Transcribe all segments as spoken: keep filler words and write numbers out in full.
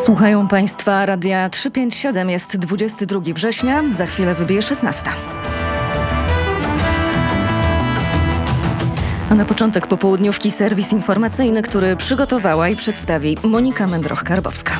Słuchają Państwa Radia trzysta pięćdziesiąt siedem. Jest dwudziestego drugiego września, za chwilę wybije szesnasta. A na początek popołudniówki serwis informacyjny, który przygotowała i przedstawi Monika Mędroch-Karbowska.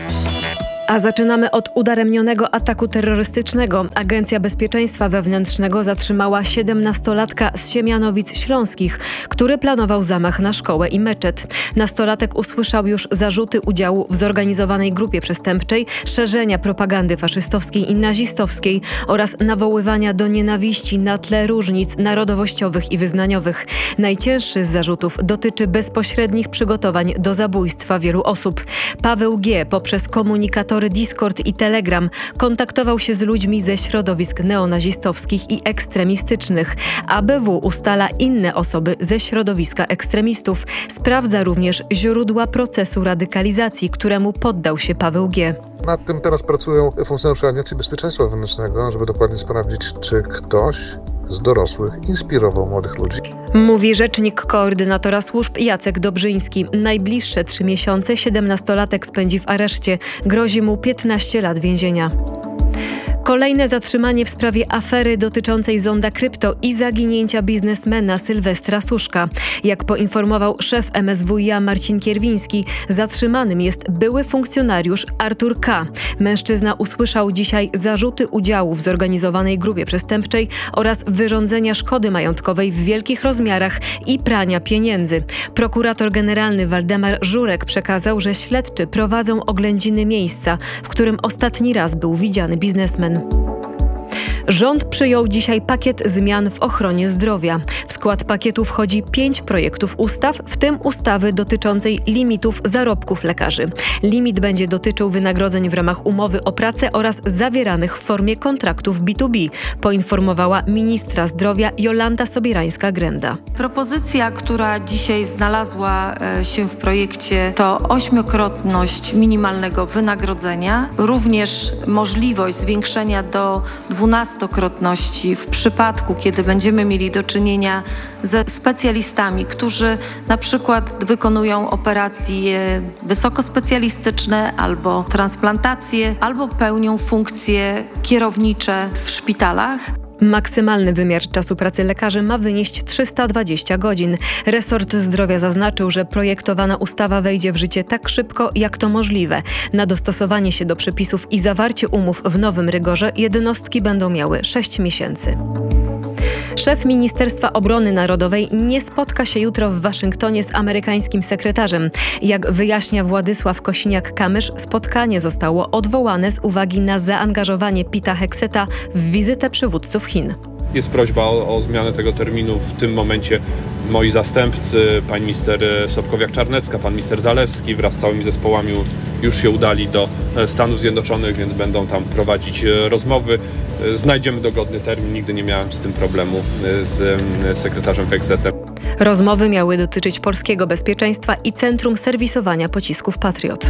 A zaczynamy od udaremnionego ataku terrorystycznego. Agencja Bezpieczeństwa Wewnętrznego zatrzymała siedemnastolatka z Siemianowic Śląskich, który planował zamach na szkołę i meczet. Nastolatek usłyszał już zarzuty udziału w zorganizowanej grupie przestępczej, szerzenia propagandy faszystowskiej i nazistowskiej oraz nawoływania do nienawiści na tle różnic narodowościowych i wyznaniowych. Najcięższy z zarzutów dotyczy bezpośrednich przygotowań do zabójstwa wielu osób. Paweł G. poprzez komunikatory Discord i Telegram kontaktował się z ludźmi ze środowisk neonazistowskich i ekstremistycznych. A B W ustala inne osoby ze środowiska ekstremistów. Sprawdza również źródła procesu radykalizacji, któremu poddał się Paweł G. Nad tym teraz pracują funkcjonariusze Agencji Bezpieczeństwa Wewnętrznego, żeby dokładnie sprawdzić, czy ktoś z dorosłych inspirował młodych ludzi. Mówi rzecznik koordynatora służb Jacek Dobrzyński. Najbliższe trzy miesiące siedemnastolatek spędzi w areszcie. Grozi mu piętnaście lat więzienia. Kolejne zatrzymanie w sprawie afery dotyczącej zonda krypto i zaginięcia biznesmena Sylwestra Suszka. Jak poinformował szef M S W iA Marcin Kierwiński, zatrzymanym jest były funkcjonariusz Artur K. Mężczyzna usłyszał dzisiaj zarzuty udziału w zorganizowanej grupie przestępczej oraz wyrządzenia szkody majątkowej w wielkich rozmiarach i prania pieniędzy. Prokurator generalny Waldemar Żurek przekazał, że śledczy prowadzą oględziny miejsca, w którym ostatni raz był widziany biznesmen. Rząd przyjął dzisiaj pakiet zmian w ochronie zdrowia. W skład pakietu wchodzi pięć projektów ustaw, w tym ustawy dotyczącej limitów zarobków lekarzy. Limit będzie dotyczył wynagrodzeń w ramach umowy o pracę oraz zawieranych w formie kontraktów B dwa B, poinformowała ministra zdrowia Jolanta Sobierańska-Grenda. Propozycja, która dzisiaj znalazła się w projekcie, to ośmiokrotność minimalnego wynagrodzenia, również możliwość zwiększenia do dwunastokrotności w przypadku, kiedy będziemy mieli do czynienia ze specjalistami, którzy na przykład wykonują operacje wysokospecjalistyczne albo transplantacje, albo pełnią funkcje kierownicze w szpitalach. Maksymalny wymiar czasu pracy lekarzy ma wynieść trzysta dwadzieścia godzin. Resort Zdrowia zaznaczył, że projektowana ustawa wejdzie w życie tak szybko, jak to możliwe. Na dostosowanie się do przepisów i zawarcie umów w nowym rygorze jednostki będą miały sześć miesięcy. Szef Ministerstwa Obrony Narodowej nie spotka się jutro w Waszyngtonie z amerykańskim sekretarzem. Jak wyjaśnia Władysław Kosiniak-Kamysz, spotkanie zostało odwołane z uwagi na zaangażowanie Pita Hegseta w wizytę przywódców Chin. Jest prośba o, o zmianę tego terminu. W tym momencie moi zastępcy, pani minister Sobkowiak-Czarnecka, pan minister Zalewski wraz z całymi zespołami już się udali do Stanów Zjednoczonych, więc będą tam prowadzić rozmowy. Znajdziemy dogodny termin, nigdy nie miałem z tym problemu z sekretarzem Hegsetem. Rozmowy miały dotyczyć polskiego bezpieczeństwa i Centrum Serwisowania Pocisków Patriot.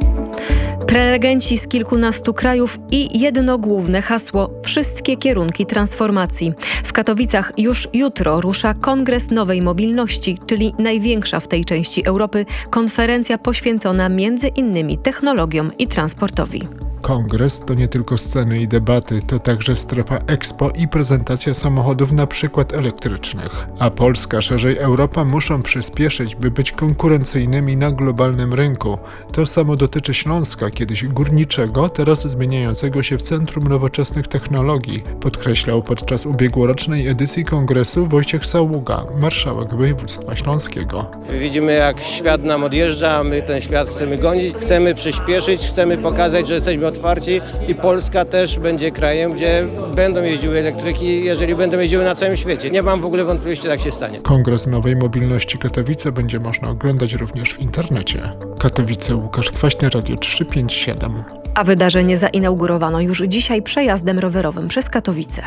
Prelegenci z kilkunastu krajów i jedno główne hasło – wszystkie kierunki transformacji. W Katowicach już jutro rusza Kongres Nowej Mobilności, czyli największa w tej części Europy konferencja poświęcona między innymi technologiom i transportowi. Kongres to nie tylko sceny i debaty, to także strefa Expo i prezentacja samochodów na przykład elektrycznych. A Polska, szerzej Europa muszą przyspieszyć, by być konkurencyjnymi na globalnym rynku. To samo dotyczy Śląska, kiedyś górniczego, teraz zmieniającego się w Centrum Nowoczesnych Technologii, podkreślał podczas ubiegłorocznej edycji kongresu Wojciech Saługa, marszałek województwa śląskiego. Widzimy, jak świat nam odjeżdża, my ten świat chcemy gonić, chcemy przyspieszyć, chcemy pokazać, że jesteśmy otwarci i Polska też będzie krajem, gdzie będą jeździły elektryki, jeżeli będą jeździły na całym świecie. Nie mam w ogóle wątpliwości, tak się stanie. Kongres Nowej Mobilności Katowice będzie można oglądać również w internecie. Katowice, Łukasz Kwaśny, Radio trzysta pięćdziesiąt siedem. A wydarzenie zainaugurowano już dzisiaj przejazdem rowerowym przez Katowice.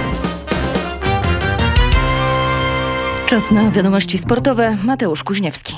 Czas na wiadomości sportowe. Mateusz Kuźniewski.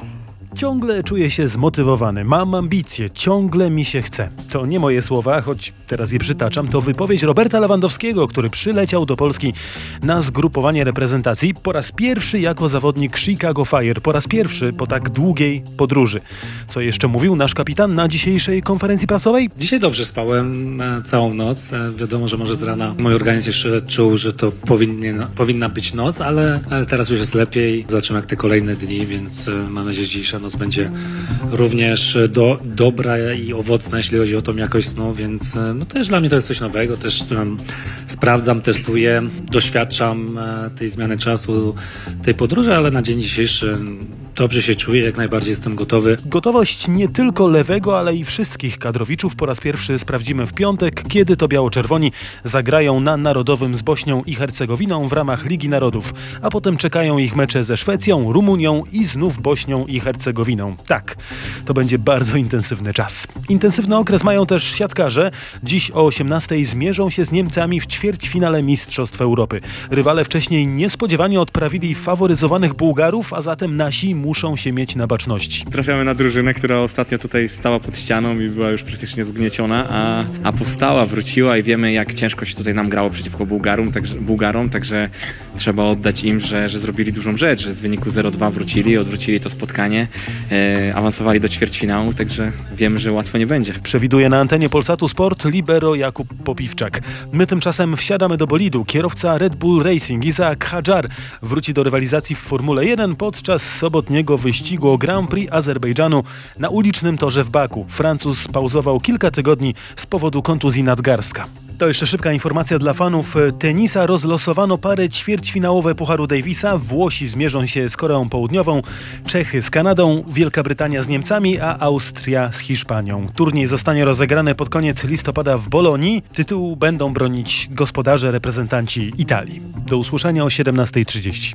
Ciągle czuję się zmotywowany, mam ambicje, ciągle mi się chce. To nie moje słowa, choć teraz je przytaczam, to wypowiedź Roberta Lewandowskiego, który przyleciał do Polski na zgrupowanie reprezentacji po raz pierwszy jako zawodnik Chicago Fire, po raz pierwszy po tak długiej podróży. Co jeszcze mówił nasz kapitan na dzisiejszej konferencji prasowej? Dzisiaj dobrze spałem e, całą noc. E, wiadomo, że może z rana mój organizm jeszcze czuł, że to powinien, powinna być noc, ale, ale teraz już jest lepiej. Zobaczymy jak te kolejne dni, więc e, mam nadzieję, że dzisiejsza noc będzie również do, dobra i owocna, jeśli chodzi o tą jakość snu, więc e, no też dla mnie to jest coś nowego. Też um, sprawdzam, testuję, doświadczam e, tej zmiany czasu, tej podróży, ale na dzień dzisiejszy dobrze się czuję, jak najbardziej jestem gotowy. Gotowość nie tylko lewego, ale i wszystkich kadrowiczów po raz pierwszy sprawdzimy w piątek, kiedy to biało-czerwoni zagrają na Narodowym z Bośnią i Hercegowiną w ramach Ligi Narodów, a potem czekają ich mecze ze Szwecją, Rumunią i znów Bośnią i Hercegowiną. Tak, to będzie bardzo intensywny czas. Intensywny okres mają też siatkarze. Dziś o osiemnastej zmierzą się z Niemcami w ćwierćfinale Mistrzostw Europy. Rywale wcześniej niespodziewanie odprawili faworyzowanych Bułgarów, a zatem nasi muszą się mieć na baczności. Trafiamy na drużynę, która ostatnio tutaj stała pod ścianą i była już praktycznie zgnieciona, a, a powstała, wróciła i wiemy, jak ciężko się tutaj nam grało przeciwko Bułgarom, także, Bułgarom, także trzeba oddać im, że, że zrobili dużą rzecz, że z wyniku zero dwa wrócili, odwrócili to spotkanie, e, awansowali do ćwierćfinału, także wiemy, że łatwo nie będzie. Przewiduje na antenie Polsatu Sport libero Jakub Popiwczak. My tymczasem wsiadamy do bolidu. Kierowca Red Bull Racing Isaac Hadjar wróci do rywalizacji w Formule jeden podczas sobotniego wyścigu o Grand Prix Azerbejdżanu na ulicznym torze w Baku. Francuz pauzował kilka tygodni z powodu kontuzji nadgarstka. To jeszcze szybka informacja dla fanów tenisa. Rozlosowano pary ćwierćfinałowe Pucharu Davisa. Włosi zmierzą się z Koreą Południową, Czechy z Kanadą, Wielka Brytania z Niemcami, a Austria z Hiszpanią. Turniej zostanie rozegrany pod koniec listopada w Bolonii. Tytułu będą bronić gospodarze, reprezentanci Italii. Do usłyszenia o siedemnastej trzydzieści.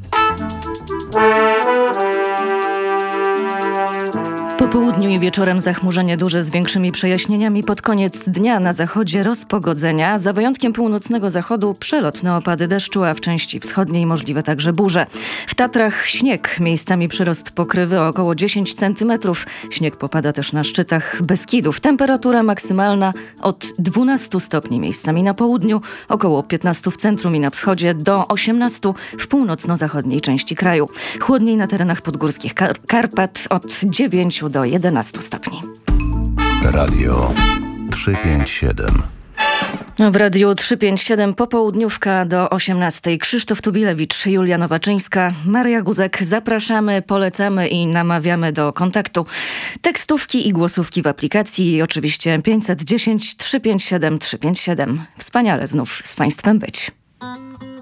Po południu i wieczorem zachmurzenie duże z większymi przejaśnieniami. Pod koniec dnia na zachodzie rozpogodzenia. Za wyjątkiem północnego zachodu przelotne opady deszczu, a w części wschodniej możliwe także burze. W Tatrach śnieg, miejscami przyrost pokrywy o około dziesięć centymetrów. Śnieg popada też na szczytach Beskidów. Temperatura maksymalna od dwunastu stopni miejscami na południu, około piętnastu w centrum i na wschodzie, do osiemnastu w północno-zachodniej części kraju. Chłodniej na terenach podgórskich Kar- Karpat od dziewięciu do jedenastu stopni. Radio trzysta pięćdziesiąt siedem. W Radiu trzysta pięćdziesiąt siedem popołudniówka do osiemnastej. Krzysztof Tubilewicz, Julia Nowaczyńska, Maria Guzek. Zapraszamy, polecamy i namawiamy do kontaktu. Tekstówki i głosówki w aplikacji i oczywiście pięćset dziesięć trzysta pięćdziesiąt siedem trzysta pięćdziesiąt siedem. Wspaniale znów z Państwem być.